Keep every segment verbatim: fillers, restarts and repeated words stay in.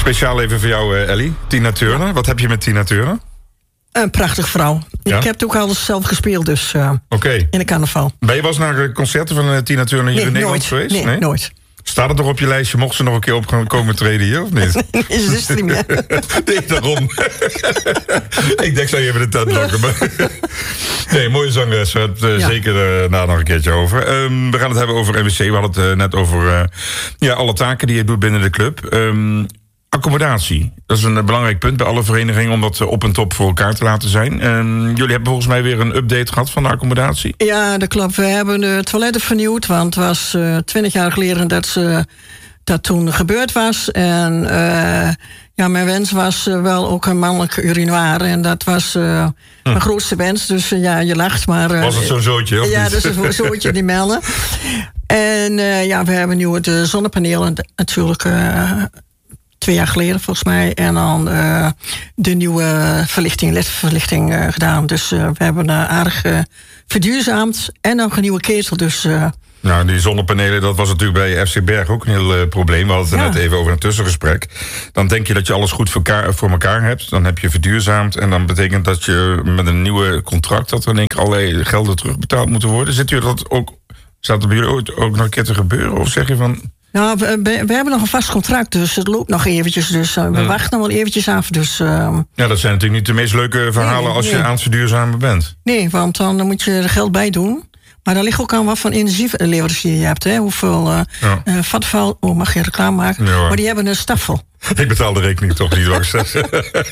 Speciaal even voor jou, uh, Ellie. Tina Turner. Ja. Wat heb je met Tina Turner? Een prachtige vrouw. Ja? Ik heb het ook al zelf gespeeld, dus uh, okay. in de carnaval. Ben je wel eens naar concerten van uh, Tina Turner hier nee, in Nederland nooit. geweest? Nee, nee, nooit. Staat het nog op je lijstje, mocht ze nog een keer op gaan komen treden hier, of niet? Is het stream, ja. Nee, daarom. Ik denk, zou je even de tent lokken. Maar nee, mooie zangeres. We hebben het uh, ja. zeker uh, na nog een keertje over. Um, we gaan het hebben over N W C. We hadden het uh, net over uh, ja, alle taken die je doet binnen de club. Um, accommodatie. Dat is een uh, belangrijk punt bij alle verenigingen om dat uh, op en top voor elkaar te laten zijn. Um, jullie hebben volgens mij weer een update gehad van de accommodatie. Ja, dat klopt. We hebben de toiletten vernieuwd, want het was twintig uh, jaar geleden dat ze dat toen gebeurd was. En uh, ja, mijn wens was uh, wel ook een mannelijk urinoir. En dat was uh, hm. mijn grootste wens. Dus uh, ja, je lacht, maar... Uh, was het zo'n zootje? Of ja, niet? dat is een zootje, die melden. En uh, ja, we hebben nu de zonnepanelen natuurlijk... Uh, Twee jaar geleden volgens mij. En dan uh, de nieuwe verlichting, L E D-verlichting uh, gedaan. Dus uh, we hebben uh, aardig uh, verduurzaamd. En nog een nieuwe ketel. Dus, uh, nou, die zonnepanelen, dat was natuurlijk bij F C Berg ook een heel uh, probleem. We hadden het er ja. net even over een tussengesprek. Dan denk je dat je alles goed voor elkaar, voor elkaar hebt. Dan heb je verduurzaamd. En dan betekent dat je met een nieuwe contract... dat er in één keer allerlei gelden terugbetaald moeten worden. Zit u dat ook, staat er bij jullie ook, ook nog een keer te gebeuren? Of zeg je van... Nou, we, we, we hebben nog een vast contract, dus het loopt nog eventjes. Dus uh, we ja. wachten nog wel eventjes af. Dus, uh, ja, dat zijn natuurlijk niet de meest leuke verhalen nee, als nee. je aan het verduurzamen bent. Nee, want dan moet je er geld bij doen. Maar daar ligt ook aan wat voor energieleverancier je hebt. Hè? Hoeveel uh, ja. uh, vatval... Oh, mag je reclame maken? Ja, maar die hebben een staffel. Ik betaal de rekening toch niet, wou ik zeggen.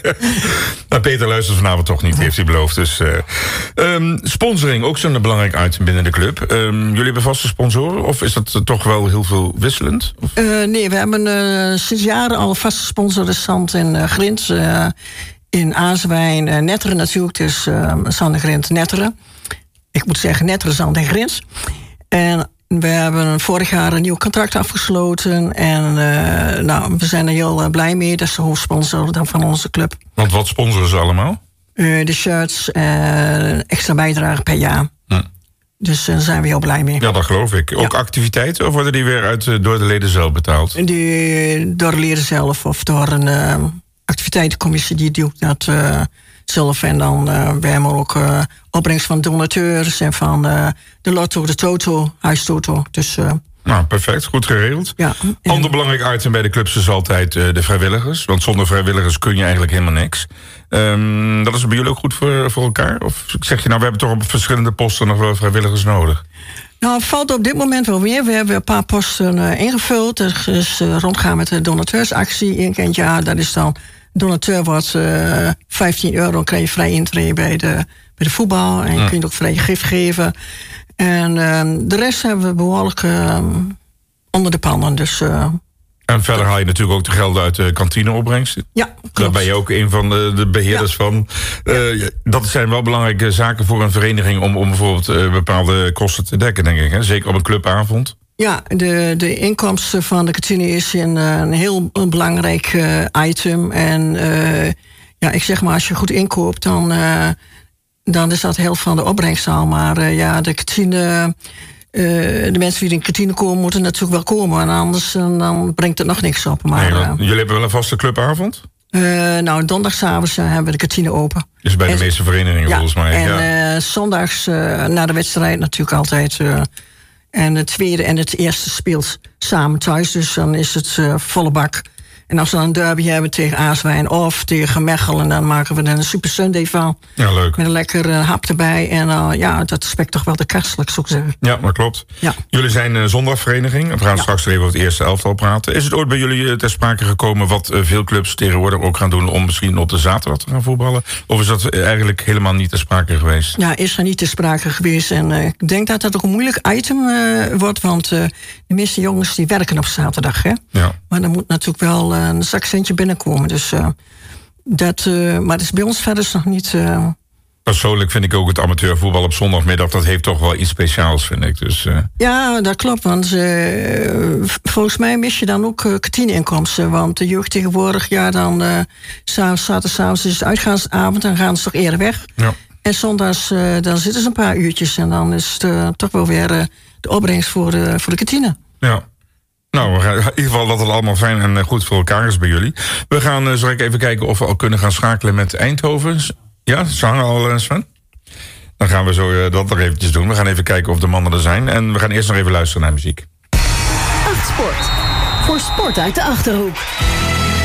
Nou, Peter luistert vanavond toch niet, heeft hij beloofd. Dus, uh, um, sponsoring, ook zo'n belangrijk item binnen de club. Um, jullie hebben vaste sponsoren? Of is dat uh, toch wel heel veel wisselend? Uh, nee, we hebben uh, sinds jaren al een vaste sponsor. De Zand en uh, Grins. Uh, in Azewijn, uh, Netteren natuurlijk. Dus uh, Zand en Grins, Netteren. Ik moet zeggen Netteren, Zand en Grins. En... We hebben vorig jaar een nieuw contract afgesloten. En uh, nou, we zijn er heel uh, blij mee. Dat is de hoofdsponsor dan van onze club. Want wat sponsoren ze allemaal? Uh, de shirts, uh, extra bijdrage per jaar. Hm. Dus uh, daar zijn we heel blij mee. Ja, dat geloof ik. Ook ja. activiteiten of worden die weer uit, uh, door de leden zelf betaald? Die, door de leden zelf of door een uh, activiteitencommissie die doet dat... Uh, zelf. En dan uh, we hebben ook uh, opbrengst van donateurs en van uh, de Lotto, de Toto, Huistoto. Dus, uh, nou, perfect. Goed geregeld. Ja, en... Ander belangrijk item bij de clubs is altijd uh, de vrijwilligers. Want zonder vrijwilligers kun je eigenlijk helemaal niks. Um, dat is bij jullie ook goed voor, voor elkaar? Of zeg je nou, we hebben toch op verschillende posten nog wel vrijwilligers nodig? Nou, het valt op dit moment wel weer. We hebben een paar posten uh, ingevuld. Er is uh, rondgaan met de donateursactie. Eén keer in het jaar, dat is dan... Donateur wordt uh, vijftien euro, krijg je vrij intree bij de, bij de voetbal. En je ja. kunt ook vrij gift geven. En uh, de rest hebben we behoorlijk uh, onder de pannen. Dus, uh, en verder haal je natuurlijk ook de gelden uit de kantineopbrengsten. Ja, klopt. Daar ben je ook een van de, de beheerders ja. van. Uh, ja. Dat zijn wel belangrijke zaken voor een vereniging... om, om bijvoorbeeld uh, bepaalde kosten te dekken, denk ik. Hè? Zeker op een clubavond. Ja, de, de inkomsten van de kantine is een, een heel belangrijk uh, item. En uh, ja, ik zeg maar, als je goed inkoopt, dan, uh, dan is dat heel veel van de opbrengst al. Maar uh, ja, de kantine, uh, de mensen die in de kantine komen, moeten natuurlijk wel komen. En anders uh, dan brengt het nog niks op. Maar, nee, uh, jullie hebben wel een vaste clubavond? Uh, nou, donderdagavond uh, hebben we de kantine open. Is bij de en, meeste verenigingen ja, volgens mij. En ja. uh, zondags uh, na de wedstrijd natuurlijk altijd... Uh, En het tweede en het eerste speelt samen thuis. Dus dan is het uh, volle bak. En als we dan een derby hebben tegen Azewijn of tegen Mechelen... dan maken we er een Super Sunday van. Ja, leuk. Met een lekker uh, hap erbij. En uh, ja, dat spekt toch wel de kerstelijk, zou ik zeggen. Ja, dat klopt. Ja. Jullie zijn een zondagvereniging. We gaan ja. straks even over het eerste elftal praten. Is het ooit bij jullie ter sprake gekomen... wat uh, veel clubs tegenwoordig ook gaan doen... om misschien op de zaterdag te gaan voetballen? Of is dat eigenlijk helemaal niet ter sprake geweest? Ja, is er niet ter sprake geweest. En uh, ik denk dat dat ook een moeilijk item uh, wordt... want uh, de meeste jongens die werken op zaterdag. Hè? Ja. Maar dan moet natuurlijk wel... Uh, een zakcentje binnenkomen. Dus, uh, dat, uh, maar dat is bij ons verder nog niet... Uh... Persoonlijk vind ik ook het amateurvoetbal op zondagmiddag... dat heeft toch wel iets speciaals, vind ik. Dus, uh... Ja, dat klopt. Want uh, volgens mij mis je dan ook uh, kantineinkomsten. Want de jeugd tegenwoordig, ja, dan... Uh, zaterdagavond is het uitgaansavond... dan gaan ze toch eerder weg. Ja. En zondags, uh, dan zitten ze een paar uurtjes... en dan is het uh, toch wel weer uh, de opbrengst voor, uh, voor de kantine. Ja. Nou, we gaan, in ieder geval dat het allemaal fijn en goed voor elkaar is bij jullie. We gaan uh, zo even kijken of we al kunnen gaan schakelen met Eindhoven. Ja, ze hangen al, uh, Sven? Dan gaan we zo uh, dat nog eventjes doen. We gaan even kijken of de mannen er zijn. En we gaan eerst nog even luisteren naar muziek. acht Sport. Voor sport uit de Achterhoek.